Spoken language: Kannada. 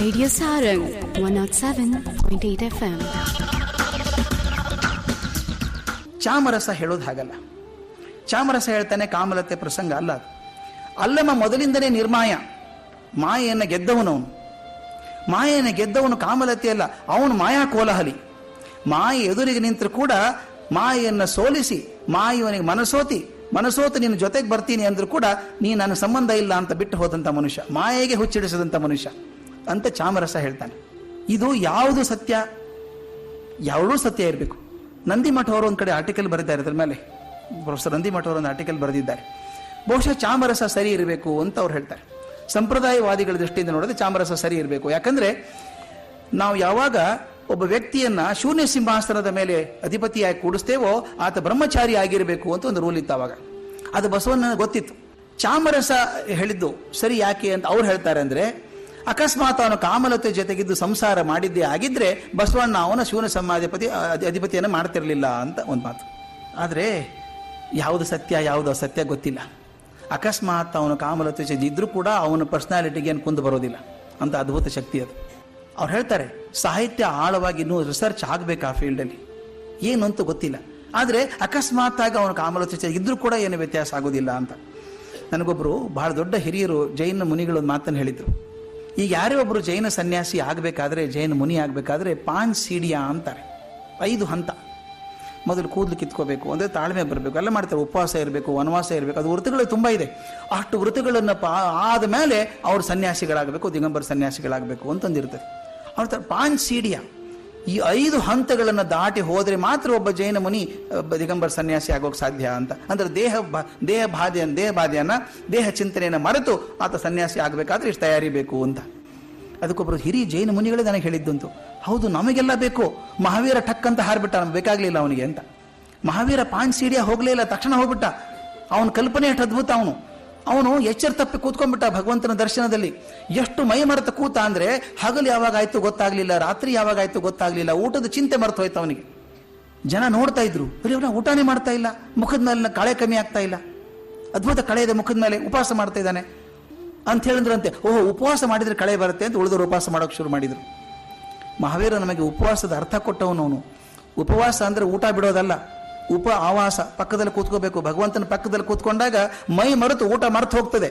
Radio Sarang 107.8 FM. ಚಾಮರಸ ಹೇಳೋದು ಹಾಗಲ್ಲ. ಚಾಮರಸ ಹೇಳ್ತಾನೆ ಕಾಮಲತೆ ಪ್ರಸಂಗ ಅಲ್ಲ. ಅಲ್ಲಮ್ಮ ಮೊದಲಿಂದನೇ ನಿರ್ಮಾಯ, ಮಾಯೆಯನ್ನು ಗೆದ್ದವನವನು. ಮಾಯೆಯನ್ನು ಗೆದ್ದವನು ಕಾಮಲತೆ ಅಲ್ಲ, ಅವನು ಮಾಯಾ ಕೋಲಾಹಲಿ. ಮಾಯೆ ಎದುರಿಗೆ ನಿಂತರೂ ಕೂಡ ಮಾಯೆಯನ್ನು ಸೋಲಿಸಿ ಮಾಯವನಿಗೆ ಮನಸೋತು ನಿನ್ನ ಜೊತೆಗೆ ಬರ್ತೀನಿ ಅಂದ್ರೂ ಕೂಡ ನೀ ನನ್ನ ಸಂಬಂಧ ಇಲ್ಲ ಅಂತ ಬಿಟ್ಟು ಹೋದಂಥ ಮನುಷ್ಯ, ಮಾಯೆಗೆ ಹುಚ್ಚಿಡಿಸಿದಂಥ ಮನುಷ್ಯ ಅಂತ ಚಾಮರಸ ಹೇಳ್ತಾನೆ. ಇದು ಯಾವುದು ಸತ್ಯ? ಯಾವುದೂ ಸತ್ಯ ಇರಬೇಕು. ನಂದಿಮಠ ಅವರು ಒಂದು ಕಡೆ ಆರ್ಟಿಕಲ್ ಬರೆದಿದ್ದಾರೆ, ಅದ್ರ ಮೇಲೆ ಪ್ರೊಫೆಸರ್ ನಂದಿಮಠ ಅವರು ಒಂದು ಆರ್ಟಿಕಲ್ ಬರೆದಿದ್ದಾರೆ. ಬಹುಶಃ ಚಾಮರಸ ಸರಿ ಇರಬೇಕು ಅಂತ ಅವ್ರು ಹೇಳ್ತಾರೆ. ಸಂಪ್ರದಾಯವಾದಿಗಳ ದೃಷ್ಟಿಯಿಂದ ನೋಡಿದ್ರೆ ಚಾಮರಸ ಸರಿ ಇರಬೇಕು. ಯಾಕಂದ್ರೆ ನಾವು ಯಾವಾಗ ಒಬ್ಬ ವ್ಯಕ್ತಿಯನ್ನ ಶೂನ್ಯ ಸಿಂಹಾಸನದ ಮೇಲೆ ಅಧಿಪತಿಯಾಗಿ ಕೂಡಿಸ್ತೇವೋ ಆತ ಬ್ರಹ್ಮಚಾರಿ ಆಗಿರಬೇಕು ಅಂತ ಒಂದು ರೂಲ್ ಇತ್ತು ಅವಾಗ. ಅದು ಬಸವಣ್ಣ ಗೊತ್ತಿತ್ತು. ಚಾಮರಸ ಹೇಳಿದ್ದು ಸರಿ ಯಾಕೆ ಅಂತ ಅವ್ರು ಹೇಳ್ತಾರೆ ಅಂದ್ರೆ, ಅಕಸ್ಮಾತ್ ಅವನು ಕಾಮಲತೆ ಜೊತೆಗಿದ್ದು ಸಂಸಾರ ಮಾಡಿದ್ದೇ ಆಗಿದ್ರೆ ಬಸವಣ್ಣ ಅವನ ಶೂನ್ಯ ಅಧಿಪತಿಯನ್ನು ಮಾಡ್ತಿರ್ಲಿಲ್ಲ ಅಂತ ಒಂದು ಮಾತು. ಆದರೆ ಯಾವುದು ಸತ್ಯ ಯಾವುದು ಅಸತ್ಯ ಗೊತ್ತಿಲ್ಲ. ಅಕಸ್ಮಾತ್ ಅವನು ಕಾಮಲತೆ ಜೊತೆ ಇದ್ರೂ ಕೂಡ ಅವನ ಪರ್ಸನಾಲಿಟಿಗೆ ಏನು ಕುಂದು ಬರೋದಿಲ್ಲ ಅಂತ ಅದ್ಭುತ ಶಕ್ತಿ ಅದು. ಅವ್ರು ಹೇಳ್ತಾರೆ ಸಾಹಿತ್ಯ ಆಳವಾಗಿ ಇನ್ನೂ ರಿಸರ್ಚ್ ಆಗಬೇಕು ಆ ಫೀಲ್ಡಲ್ಲಿ, ಏನು ಅಂತ ಗೊತ್ತಿಲ್ಲ. ಆದರೆ ಅಕಸ್ಮಾತ್ ಆಗಿ ಅವನು ಕಾಮಲತೆ ಜೊತೆ ಇದ್ರೂ ಕೂಡ ಏನು ವ್ಯತ್ಯಾಸ ಆಗೋದಿಲ್ಲ ಅಂತ. ನನಗೊಬ್ಬರು ಬಹಳ ದೊಡ್ಡ ಹಿರಿಯರು ಜೈನ ಮುನಿಗಳು ಮಾತನ್ನು ಹೇಳಿದರು. ಈಗ ಯಾರೇ ಒಬ್ಬರು ಜೈನ ಸನ್ಯಾಸಿ ಆಗಬೇಕಾದ್ರೆ, ಜೈನ ಮುನಿ ಆಗಬೇಕಾದ್ರೆ 5 ಸೀಡಿಯಾ ಅಂತಾರೆ. 5 ಹಂತ. ಮೊದಲು ಕೂದಲು ಕಿತ್ಕೋಬೇಕು, ಅಂದರೆ ತಾಳ್ಮೆ ಬರಬೇಕು, ಎಲ್ಲ ಮಾಡ್ತಾರೆ. ಉಪವಾಸ ಇರಬೇಕು, ವನವಾಸ ಇರಬೇಕು, ಅದು ವೃತ್ತಗಳು ತುಂಬ ಇದೆ. ಅಷ್ಟು ವೃತ್ತಗಳನ್ನು ಆದ ಮೇಲೆ ಅವರು ಸನ್ಯಾಸಿಗಳಾಗಬೇಕು, ದಿಗಂಬರ ಸನ್ಯಾಸಿಗಳಾಗಬೇಕು ಅಂತಂದಿರ್ತದೆ. ಅವ್ರ 5 ಸೀಡಿಯಾ, ಈ 5 ಹಂತಗಳನ್ನು ದಾಟಿ ಹೋದರೆ ಮಾತ್ರ ಒಬ್ಬ ಜೈನ ಮುನಿ ದಿಗಂಬರ ಸನ್ಯಾಸಿ ಆಗೋಕೆ ಸಾಧ್ಯ ಅಂತ. ಅಂದರೆ ದೇಹ ಬಾಧೆಯನ್ನ ದೇಹ ಚಿಂತನೆಯನ್ನು ಮರೆತು ಆತ ಸನ್ಯಾಸಿ ಆಗಬೇಕಾದ್ರೆ ಇಷ್ಟು ತಯಾರಿ ಬೇಕು ಅಂತ. ಅದಕ್ಕೊಬ್ಬರು ಹಿರಿಯ ಜೈನ ಮುನಿಗಳೇ ನನಗೆ ಹೇಳಿದ್ದಂತು. ಹೌದು, ನಮಗೆಲ್ಲ ಬೇಕು. ಮಹಾವೀರ ಟಕ್ ಅಂತ ಹಾರ್ಬಿಟ್ಟ, ನಮ್ಗೆ ಬೇಕಾಗ್ಲಿಲ್ಲ ಅವನಿಗೆ ಅಂತ. ಮಹಾವೀರ 5 ಸೀಡಿಯಾ ಹೋಗ್ಲೇ ಇಲ್ಲ, ತಕ್ಷಣ ಹೋಗ್ಬಿಟ್ಟ. ಅವನ ಕಲ್ಪನೆ ಎಷ್ಟು ಅದ್ಭುತ. ಅವನು ಎಚ್ಚರ ತಪ್ಪಿ ಕೂತ್ಕೊಂಡ್ಬಿಟ್ಟ ಭಗವಂತನ ದರ್ಶನದಲ್ಲಿ. ಎಷ್ಟು ಮೈ ಮರೆತ ಕೂತ ಅಂದ್ರೆ, ಹಗಲು ಯಾವಾಗ ಆಯ್ತು ಗೊತ್ತಾಗ್ಲಿಲ್ಲ, ರಾತ್ರಿ ಯಾವಾಗ ಆಯ್ತು ಗೊತ್ತಾಗ್ಲಿಲ್ಲ, ಊಟದ ಚಿಂತೆ ಮರೆತು ಹೋಯ್ತು ಅವನಿಗೆ. ಜನ ನೋಡ್ತಾ ಇದ್ರು, ಅವನ ಊಟನೇ ಮಾಡ್ತಾ ಇಲ್ಲ, ಮುಖದ ಮೇಲೆ ಕಳೆ ಕಮ್ಮಿ ಆಗ್ತಾ ಇಲ್ಲ, ಅದ್ಭುತ ಕಳೆ ಇದೆ ಮುಖದ ಮೇಲೆ, ಉಪವಾಸ ಮಾಡ್ತಾ ಇದ್ದಾನೆ ಅಂತ ಹೇಳಿದ್ರಂತೆ. ಓಹೋ, ಉಪವಾಸ ಮಾಡಿದ್ರೆ ಕಳೆ ಬರುತ್ತೆ ಅಂತ ಉಳಿದವರು ಉಪವಾಸ ಮಾಡೋಕೆ ಶುರು ಮಾಡಿದ್ರು. ಮಹಾವೀರ ನಮಗೆ ಉಪವಾಸದ ಅರ್ಥ ಕೊಟ್ಟವನು. ಅವನು ಉಪವಾಸ ಅಂದ್ರೆ ಊಟ ಬಿಡೋದಲ್ಲ, ಆವಾಸ. ಪಕ್ಕದಲ್ಲಿ ಕೂತ್ಕೋಬೇಕು. ಭಗವಂತನ ಪಕ್ಕದಲ್ಲಿ ಕೂತ್ಕೊಂಡಾಗ ಮೈ ಮರೆತು ಊಟ ಮರೆತು ಹೋಗ್ತದೆ.